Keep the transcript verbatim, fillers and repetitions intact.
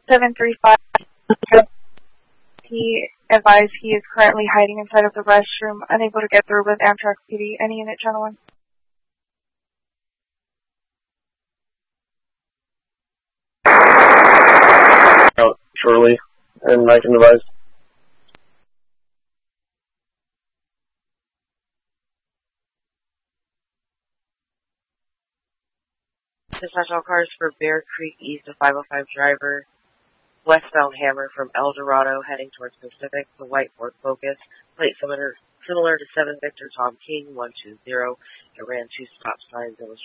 seven three five. He advised he is currently hiding inside of the restroom, unable to get through with Amtrak P D. Any unit, channel one? Out shortly, and I can advise. Dispatch all cars for Bear Creek east of five oh five driver, westbound Hammer from El Dorado heading towards Pacific, the white Ford Focus, plate similar, similar to seven Victor Tom King one two zero. It ran two stop signs and was